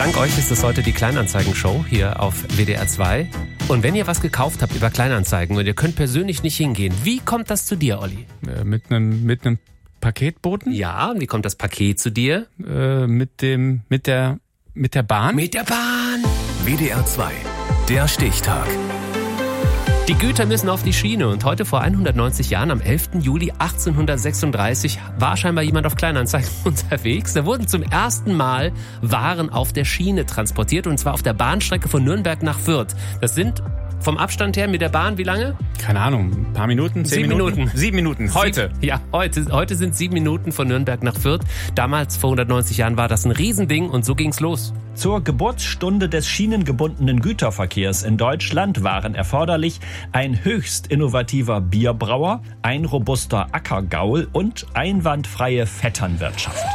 Dank euch ist es heute die Kleinanzeigen-Show hier auf WDR 2. Und wenn ihr was gekauft habt über Kleinanzeigen und ihr könnt persönlich nicht hingehen, wie kommt das zu dir, Olli? Mit einem Paketboten? Ja, und wie kommt das Paket zu dir? Mit der Bahn? Mit der Bahn! WDR 2, der Stichtag. Die Güter müssen auf die Schiene und heute vor 190 Jahren, am 11. Juli 1836, war scheinbar jemand auf Kleinanzeigen unterwegs. Da wurden zum ersten Mal Waren auf der Schiene transportiert und zwar auf der Bahnstrecke von Nürnberg nach Fürth. Das sind vom Abstand her mit der Bahn wie lange? Keine Ahnung, ein paar Minuten, 10 Minuten? 7 Minuten, heute. Heute sind 7 Minuten von Nürnberg nach Fürth. Damals, vor 190 Jahren, war das ein Riesending und so ging's los. Zur Geburtsstunde des schienengebundenen Güterverkehrs in Deutschland waren erforderlich ein höchst innovativer Bierbrauer, ein robuster Ackergaul und einwandfreie Vetternwirtschaft.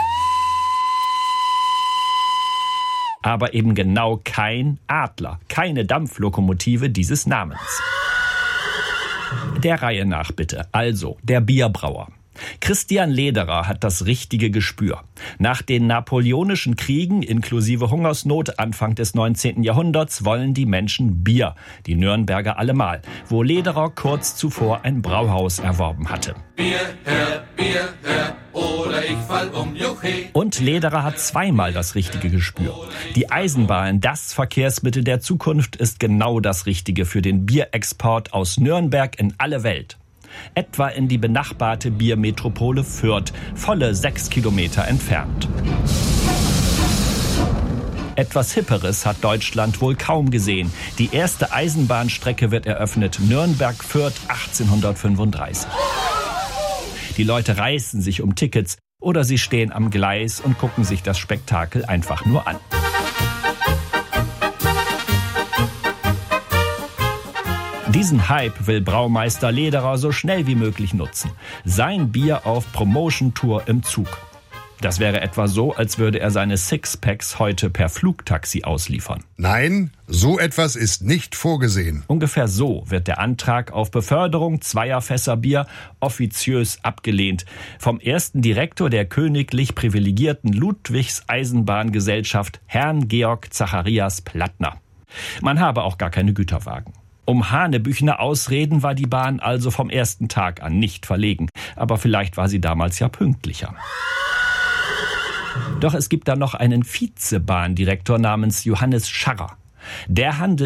Aber eben genau kein Adler, keine Dampflokomotive dieses Namens. Der Reihe nach bitte. Also, der Bierbrauer. Christian Lederer hat das richtige Gespür. Nach den napoleonischen Kriegen inklusive Hungersnot Anfang des 19. Jahrhunderts wollen die Menschen Bier, die Nürnberger allemal, wo Lederer kurz zuvor ein Brauhaus erworben hatte. Bier her, oder ich fall um, juchhe. Und Lederer hat zweimal das richtige Gespür. Die Eisenbahn, das Verkehrsmittel der Zukunft, ist genau das Richtige für den Bierexport aus Nürnberg in alle Welt. Etwa in die benachbarte Biermetropole Fürth, volle 6 Kilometer entfernt. Etwas Hipperes hat Deutschland wohl kaum gesehen. Die erste Eisenbahnstrecke wird eröffnet, Nürnberg-Fürth 1835. Die Leute reißen sich um Tickets oder sie stehen am Gleis und gucken sich das Spektakel einfach nur an. Diesen Hype will Braumeister Lederer so schnell wie möglich nutzen. Sein Bier auf Promotion-Tour im Zug. Das wäre etwa so, als würde er seine Sixpacks heute per Flugtaxi ausliefern. Nein, so etwas ist nicht vorgesehen. Ungefähr so wird der Antrag auf Beförderung zweier Fässer Bier offiziös abgelehnt. Vom ersten Direktor der königlich privilegierten Ludwigs Eisenbahngesellschaft, Herrn Georg Zacharias Plattner. Man habe auch gar keine Güterwagen. Um hanebüchene Ausreden war die Bahn also vom ersten Tag an nicht verlegen. Aber vielleicht war sie damals ja pünktlicher. Doch es gibt da noch einen Vizebahndirektor namens Johannes Scharrer. Der handelt